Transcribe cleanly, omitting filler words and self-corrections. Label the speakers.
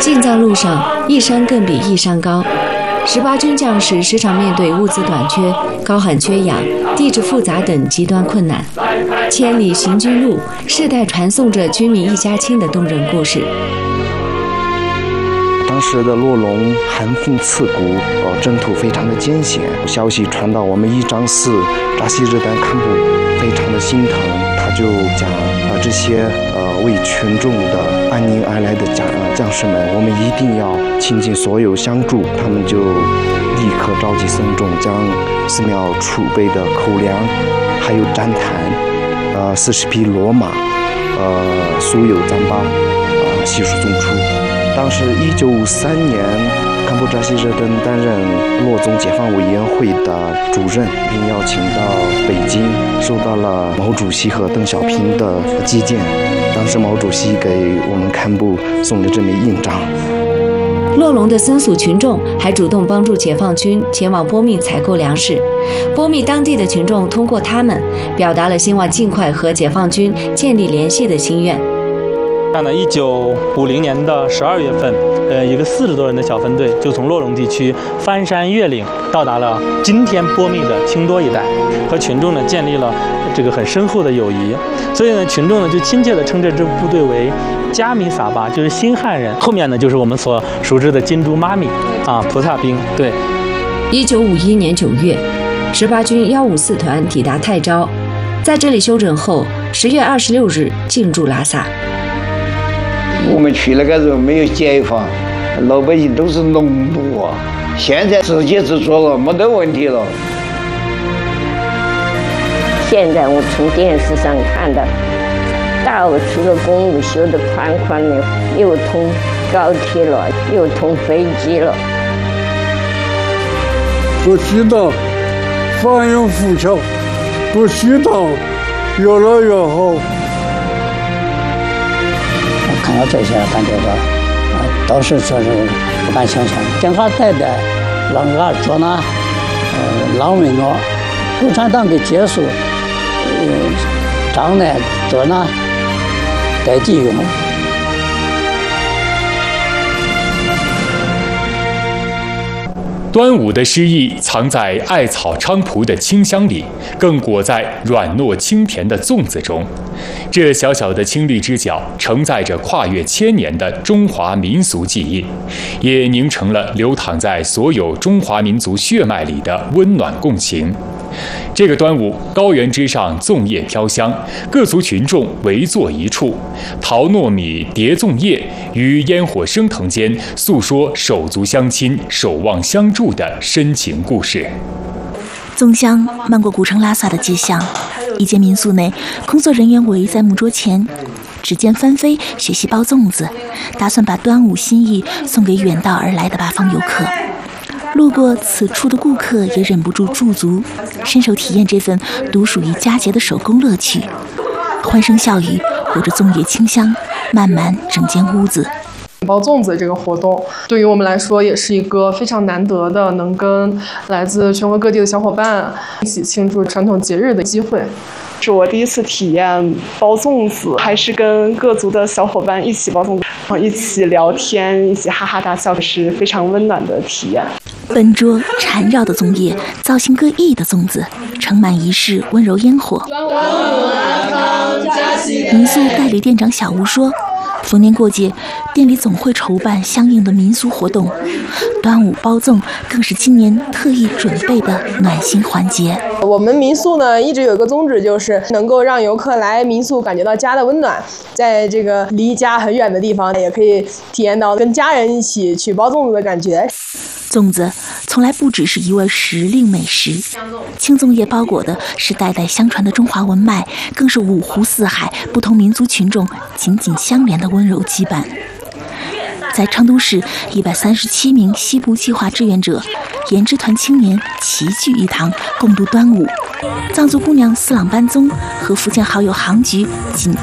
Speaker 1: 进藏路上，一山更比一山高。18军将士时常面对物资短缺、高寒缺氧、地质复杂等极端困难。千里行军路，世代传颂着军民一家亲的动人故事。
Speaker 2: 当时的洛龙寒风刺骨，征途非常的艰险。消息传到我们义章寺，扎西日丹堪布非常的心疼，他就讲这些为群众的安宁而来的将士们，我们一定要倾尽所有相助。他们就立刻召集僧众，将寺庙储备的口粮，还有毡毯，40匹骡马，所有糌粑，悉数送出。当时1953年，堪布扎西热登担任洛宗解放委员会的主任，并邀请到北京，受到了毛主席和邓小平的接见。当时毛主席给我们堪布送了这枚印章。
Speaker 1: 洛龙的僧俗群众还主动帮助解放军前往波密采购粮食。波密当地的群众通过他们，表达了希望尽快和解放军建立联系的心愿。
Speaker 3: 1950年的12月份，一个40多人的小分队就从洛龙地区翻山越岭，到达了今天波密的清多一带，和群众呢建立了这个很深厚的友谊。所以呢，群众呢就亲切地称这支部队为加米撒巴，就是新汉人。后面呢就是我们所熟知的金珠妈咪菩萨兵。对
Speaker 1: ，1951年9月，18军154团抵达泰州，在这里休整后，10月26日进驻拉萨。
Speaker 4: 我们去那个时候没有解放，老百姓都是农奴啊，现在自给自足了，没得问题了。
Speaker 5: 现在我从电视上看到，到处的公路修得宽宽的，又通高铁了，又通飞机了。
Speaker 6: 不许到翻涌浮桥，不许到越来越好。
Speaker 7: 看到这些，感觉到当时说是不敢想象。将他带的让俺做呢，让为了共产党的结束，仗呢做呢带地用。
Speaker 8: 端午的诗意藏在艾草菖蒲的清香里，更裹在软糯清甜的粽子中。这小小的青绿之角，承载着跨越千年的中华民俗记忆，也凝成了流淌在所有中华民族血脉里的温暖共情。这个端午，高原之上粽叶飘香，各族群众围坐一处，淘糯米、叠粽叶，于烟火升腾间诉说手足相亲、守望相助的深情故事。
Speaker 9: 粽香漫过古城拉萨的街巷，一间民宿内，工作人员围在木桌前，指尖翻飞，学习包粽子，打算把端午心意送给远道而来的八方游客。路过此处的顾客也忍不住驻足，伸手体验这份独属于佳节的手工乐趣。欢声笑语，裹着粽叶清香，漫满整间屋子。
Speaker 10: 包粽子这个活动对于我们来说也是一个非常难得的能跟来自全国各地的小伙伴一起庆祝传统节日的机会。
Speaker 11: 是我第一次体验包粽子，还是跟各族的小伙伴一起包粽子，一起聊天，一起哈哈大笑，是非常温暖的体验。
Speaker 9: 笨拙缠绕的粽叶，造型各异的粽子，盛满一世温柔烟火。民宿代理店长小吴说，逢年过节，店里总会筹办相应的民俗活动，端午包粽更是今年特意准备的暖心环节。
Speaker 10: 我们民宿呢，一直有一个宗旨，就是能够让游客来民宿感觉到家的温暖，在这个离家很远的地方，也可以体验到跟家人一起去包粽子的感觉。
Speaker 9: 粽子从来不只是一味时令美食，青粽叶包裹的是代代相传的中华文脉，更是五湖四海不同民族群众紧紧相连的温柔羁绊。在成都市137名西部计划志愿者、研制团青年齐聚一堂，共度端午。藏族姑娘斯朗班宗和福建好友杭菊紧